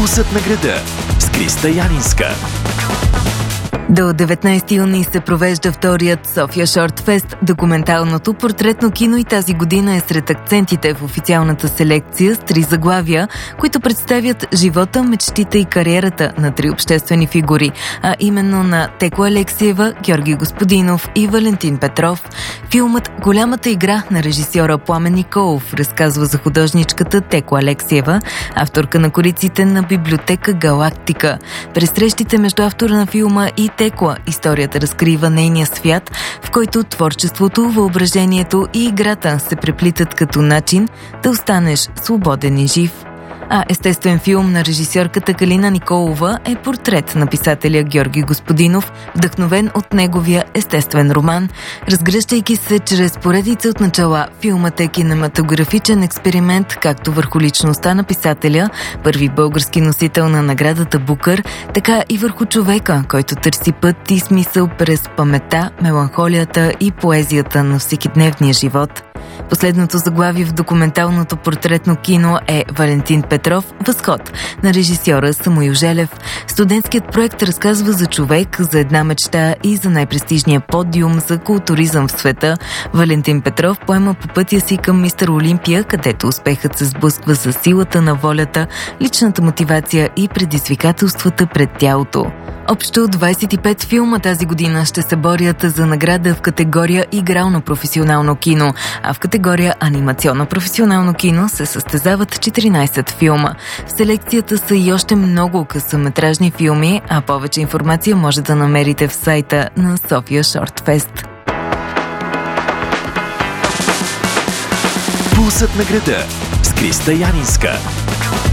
Пулсът на града с Криста Янинска. До 19 юни се провежда вторият София Шорт Фест. Документалното портретно кино и тази година е сред акцентите в официалната селекция с 3 заглавия, които представят живота, мечтите и кариерата на 3 обществени фигури, а именно на Теко Алексиева, Георги Господинов и Валентин Петров. Филмът "Голямата игра" на режисьора Пламен Николов разказва за художничката Теко Алексиева, авторка на кориците на библиотека Галактика. През срещите между автора на филма и Теко, историята разкрива нейния свят, в който творчеството, въображението и играта се преплитат като начин да останеш свободен и жив. А естествен филм на режисьорката Калина Николова е портрет на писателя Георги Господинов, вдъхновен от неговия естествен роман. Разгръщайки се чрез поредица от начала, филмът е кинематографичен експеримент както върху личността на писателя, първи български носител на наградата Букър, така и върху човека, който търси път и смисъл през паметта, меланхолията и поезията на всекидневния живот. Последното заглавие в документалното портретно кино е "Валентин Петров. Възход" на режисьора Самуил Желев. Студентският проект разказва за човек, за една мечта и за най-престижния подиум за културизъм в света. Валентин Петров поема по пътя си към Мистер Олимпия, където успехът се сблъсква с силата на волята, личната мотивация и предизвикателствата пред тялото. Общо 25 филма тази година ще се борят за награда в категория "Игрално професионално кино", а в категория "Анимационно професионално кино" се състезават 14 филма. В селекцията са и още много късометражни филми, а повече информация може да намерите в сайта на София Шорт Фест. Пулсът на града с Криста Янинска.